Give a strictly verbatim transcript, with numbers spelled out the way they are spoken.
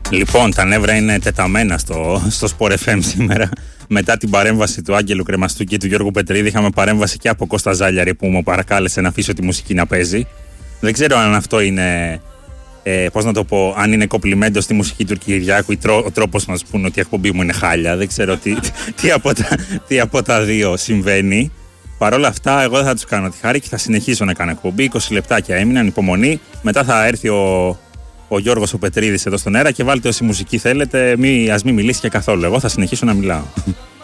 Λοιπόν, τα νεύρα είναι τεταμένα στο, στο Sport εφ εμ σήμερα. Μετά την παρέμβαση του Άγγελου Κρεμαστού και του Γιώργου Πετρίδη, είχαμε παρέμβαση και από Κώστα Ζάλιαρη που μου παρακάλεσε να αφήσω τη μουσική να παίζει. Δεν ξέρω αν αυτό είναι, ε, πώς να το πω, αν είναι κομπλιμέντο στη μουσική του Κυριάκου ή τρό, ο τρόπος να μας πούνε ότι η εκπομπή μου είναι χάλια. Δεν ξέρω τι, τι, από τα, τι από τα δύο συμβαίνει. Παρ' όλα αυτά, εγώ δεν θα τους κάνω τη χάρη και θα συνεχίσω να κάνω εκπομπή. είκοσι λεπτάκια έμειναν, υπομονή. Μετά θα έρθει ο. Ο Γιώργος ο Πετρίδης εδώ στον αέρα και βάλτε όση μουσική θέλετε, μη, ας μην μιλήσει και καθόλου. Εγώ θα συνεχίσω να μιλάω.